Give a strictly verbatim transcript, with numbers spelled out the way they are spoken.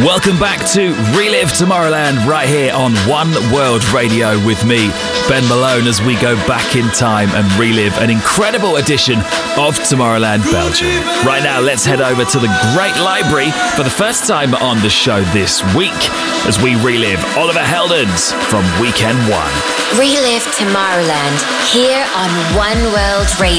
Welcome back to Relive Tomorrowland right here on One World Radio with me, Ben Malone, as we go back in time and relive an incredible edition of Tomorrowland Belgium. Right now, let's head over to the Great Library for the first time on the show this week as we relive Oliver Heldens from Weekend One. Relive Tomorrowland here on One World Radio.